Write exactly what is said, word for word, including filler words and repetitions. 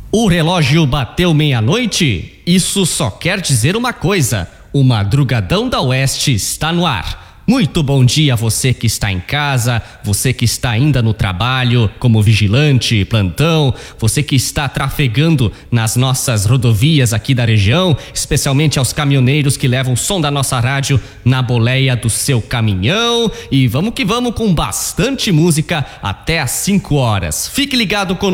O relógio bateu meia-noite? Isso só quer dizer uma coisa: o Madrugadão da Oeste está no ar. Muito bom dia a você que está em casa, você que está ainda no trabalho como vigilante, plantão, você que está trafegando nas nossas rodovias aqui da região, especialmente aos caminhoneiros que levam o som da nossa rádio na boleia do seu caminhão. E vamos que vamos com bastante música até às cinco horas. Fique ligado conosco.